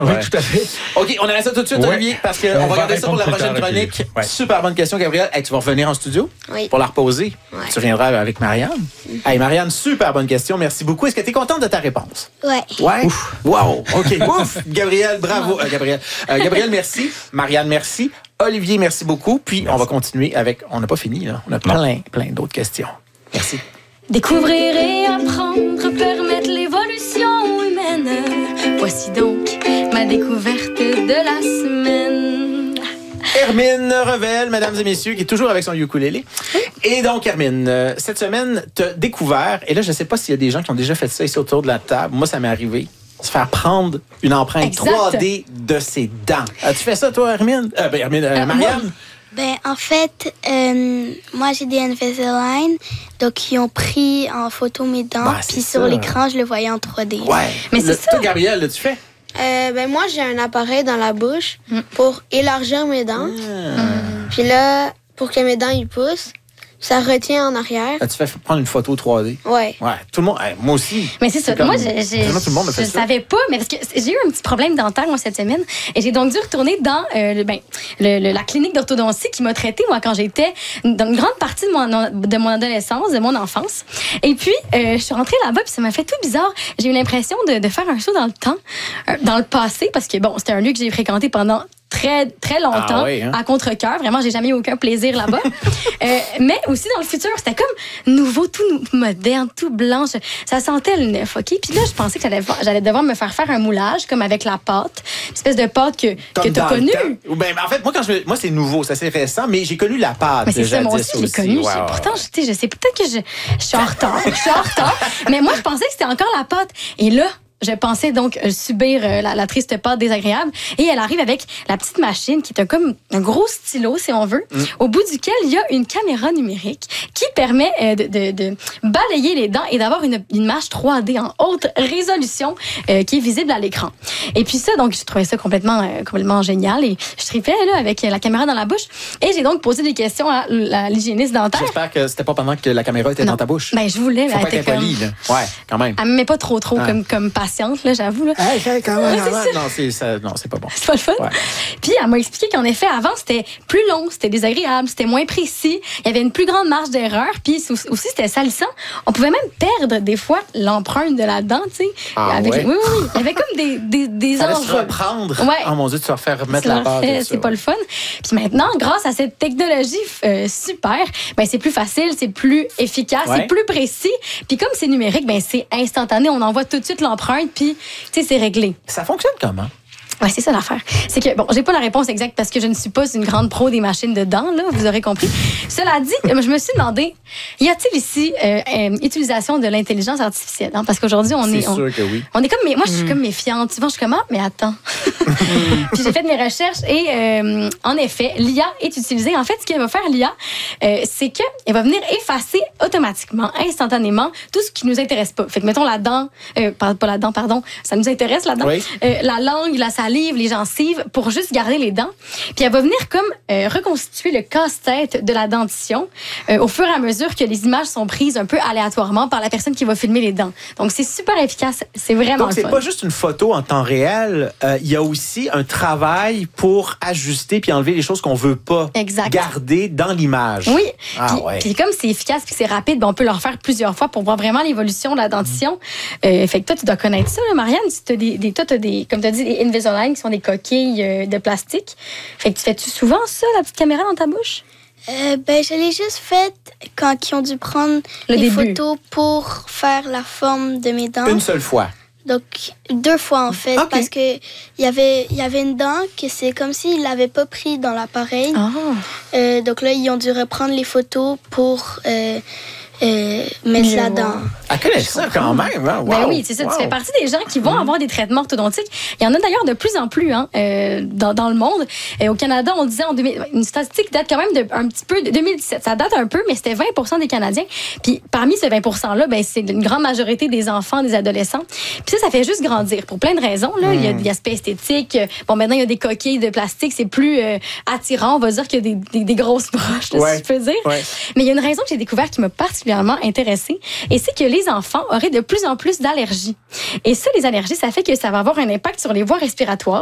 Oui, tout à fait. OK, on arrête ça tout de suite, Olivier, parce qu'on va regarder ça pour la prochaine chronique. Ouais. Super bonne question, Gabrielle. Hey, tu vas revenir en studio pour la reposer. Ouais. Tu reviendras avec Marianne. Hey, Marianne, super bonne question. Merci beaucoup. Est-ce que tu es contente de ta réponse? Ouais. Ouais? Ouf. Wow. OK. Ouf. Gabrielle, bravo. Gabrielle, merci. Marianne, merci. Olivier, merci beaucoup. Puis, on va continuer avec... On n'a pas fini, là. On a plein d'autres questions. Merci. Découvrir et apprendre, permettre l'évolution humaine. Voici donc ma découverte de la semaine. Hermine Revel, mesdames et messieurs, qui est toujours avec son ukulélé. Et donc, Hermine, cette semaine, tu as découvert, et là, je ne sais pas s'il y a des gens qui ont déjà fait ça ici autour de la table. Moi, ça m'est arrivé. Se faire prendre une empreinte 3D de ses dents. As-tu fait ça, toi, Hermine? Marianne? En fait, moi, j'ai des Invisalign. Donc, ils ont pris en photo mes dents. Puis sur l'écran, je le voyais en 3D. Ouais. Mais c'est ça. Toi, Gabrielle, l'as-tu fait? Moi, j'ai un appareil dans la bouche pour élargir mes dents. Puis là, pour que mes dents ils poussent, ça retient en arrière. As-tu fait prendre une photo 3D? Ouais. Tout le monde, moi aussi. Mais c'est ça. Moi, je savais pas, mais parce que j'ai eu un petit problème dentaire, moi, cette semaine. Et j'ai donc dû retourner dans la clinique d'orthodontie qui m'a traitée, moi, quand j'étais dans une grande partie de mon adolescence, de mon enfance. Et puis, je suis rentrée là-bas, puis ça m'a fait tout bizarre. J'ai eu l'impression de faire un saut dans le temps, dans le passé, parce que, c'était un lieu que j'ai fréquenté pendant très, très longtemps, à contre-cœur. Vraiment, j'ai jamais eu aucun plaisir là-bas. Mais aussi dans le futur, c'était comme nouveau, tout moderne, tout blanc. Ça sentait le neuf, OK? Puis là, je pensais que j'allais devoir me faire un moulage, comme avec la pâte. Une espèce de pâte que tu as connue. En fait, moi, c'est nouveau, c'est assez récent, mais j'ai connu la pâte. Mais c'est ça, moi aussi, je l'ai connue. Pourtant, je sais peut-être que je suis en retard. Mais moi, je pensais que c'était encore la pâte. Et là, je pensais donc subir la triste pâte désagréable. Et elle arrive avec la petite machine qui est comme un gros stylo, si on veut, au bout duquel il y a une caméra numérique qui permet de balayer les dents et d'avoir une image 3D en haute résolution qui est visible à l'écran. Et puis ça, donc, je trouvais ça complètement génial. Et je tripais là, avec la caméra dans la bouche. Et j'ai donc posé des questions à l'hygiéniste dentaire. J'espère que c'était pas pendant que la caméra était dans ta bouche. Je voulais. Faut pas être poli, là. Ouais, quand même. Elle me met pas trop comme patiente, là, j'avoue. Là. Non, c'est pas bon. C'est pas le fun. Ouais. Puis elle m'a expliqué qu'en effet, avant, c'était plus long, c'était désagréable, c'était moins précis, il y avait une plus grande marge d'erreur, puis aussi, c'était salissant. On pouvait même perdre, des fois, l'empreinte de la dent, tu sais. Oui. Il y avait comme des enjeux. Se reprendre. Oh mon Dieu, tu vas faire remettre la pâte. C'est pas le fun. Puis maintenant, grâce à cette technologie super, c'est plus facile, c'est plus efficace, c'est plus précis. Puis comme c'est numérique, c'est instantané, on envoie tout de suite l'empreinte. Puis, tu sais, c'est réglé. Ça fonctionne comment? Oui, c'est ça l'affaire. C'est que, j'ai pas la réponse exacte parce que je ne suis pas une grande pro des machines de dents, là, vous aurez compris. Cela dit, je me suis demandé, y a-t-il ici utilisation de l'intelligence artificielle? Hein? Parce qu'aujourd'hui, c'est sûr que oui. On est comme, moi, je suis comme méfiante. Souvent, je suis comme, mais attends. Puis j'ai fait mes recherches et, en effet, l'IA est utilisée. En fait, ce qu'elle va faire, l'IA, c'est qu'elle va venir effacer automatiquement, instantanément, tout ce qui nous intéresse pas. Fait que, mettons, la dent, pas la dent, pardon, ça nous intéresse, la dent. Oui. La langue, la salive, les gencives, pour juste garder les dents. Puis elle va venir comme reconstituer le casse-tête de la dentition au fur et à mesure que les images sont prises un peu aléatoirement par la personne qui va filmer les dents. Donc, c'est super efficace. C'est vraiment Donc, c'est pas juste une photo en temps réel. Il y a aussi un travail pour ajuster puis enlever les choses qu'on veut pas garder dans l'image. Oui. Puis comme c'est efficace puis c'est rapide, on peut le refaire plusieurs fois pour voir vraiment l'évolution de la dentition. Fait que toi, tu dois connaître ça, là, Marianne. Si tu as des, comme tu as dit, des Invisalign qui sont des coquilles de plastique. Fait que fais-tu souvent ça, la petite caméra dans ta bouche? Je l'ai juste faite quand ils ont dû prendre les photos pour faire la forme de mes dents. Une seule fois? Donc, 2 fois, en fait, parce que il y avait une dent que c'est comme s'ils l'avaient pas pris dans l'appareil. Donc là, ils ont dû reprendre les photos pour mettre la dent. Elle connaît ça quand même. Hein? Wow. Ben oui, c'est ça. Tu fais partie des gens qui vont avoir des traitements orthodontiques. Il y en a d'ailleurs de plus en plus dans le monde. Au Canada, on disait une statistique date quand même un petit peu de 2017. Ça date un peu, mais c'était 20% des Canadiens. Puis parmi ces 20%-là, c'est une grande majorité des enfants, des adolescents. Puis ça fait juste grandir pour plein de raisons. Là. Il y a l'aspect esthétique. Maintenant, il y a des coquilles de plastique. C'est plus attirant. On va dire qu'il y a des grosses broches, si je peux dire. Ouais. Mais il y a une raison que j'ai découvert qui m'a particulièrement particulièrement intéressée. Et c'est que les enfants auraient de plus en plus d'allergies. Et ça, les allergies, ça fait que ça va avoir un impact sur les voies respiratoires.